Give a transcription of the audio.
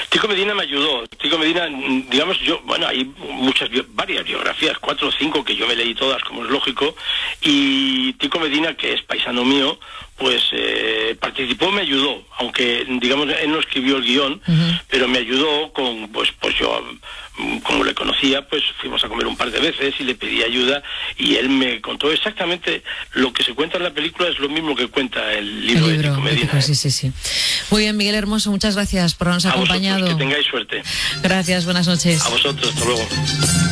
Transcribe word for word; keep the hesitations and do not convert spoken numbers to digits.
Tico Medina me ayudó. Tico Medina, digamos, yo, bueno, hay muchas, varias biografías, cuatro o cinco que yo me leí todas, como es lógico, y Tico Medina, que es paisano mío, pues eh, participó, me ayudó, aunque, digamos, él no escribió el guión, uh-huh. pero me ayudó con, pues, pues yo, como le conocía, pues fuimos a comer un par de veces y le pedí ayuda, y él me contó exactamente lo que se cuenta en la película, es lo mismo que cuenta el libro, el libro de Tico Medina. ¿eh? Sí, sí, sí. Muy bien, Miguel Hermoso, muchas gracias por habernos a acompañado. Vosotros, que tengáis suerte. Gracias, buenas noches. A vosotros, hasta luego.